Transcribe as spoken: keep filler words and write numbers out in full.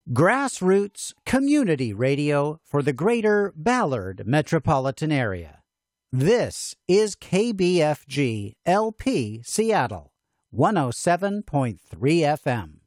Grassroots community radio for the greater Ballard metropolitan area. This is K B F G L P Seattle, one oh seven point three F M.